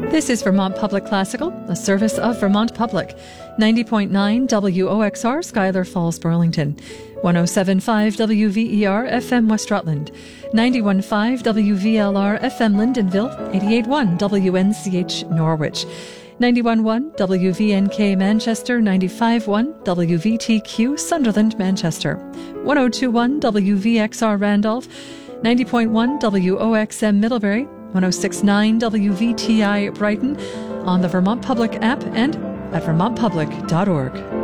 This is Vermont Public Classical, a service of Vermont Public. 90.9 WOXR, Schuyler Falls, Burlington. 107.5 WVER FM West Rutland. 91.5 WVLR FM Lyndonville. 88.1 WNCH Norwich. 91.1 WVNK Manchester. 95.1 WVTQ Sunderland, Manchester. 102.1 WVXR Randolph. 90.1 WOXM Middlebury. 106.9 WVTI Brighton, on the Vermont Public app and at vermontpublic.org.